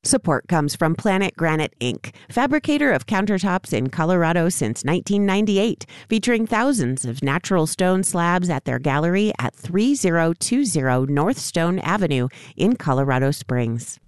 Support comes from Planet Granite Inc., fabricator of countertops in Colorado since 1998, featuring thousands of natural stone slabs at their gallery at 3020 North Stone Avenue in Colorado Springs.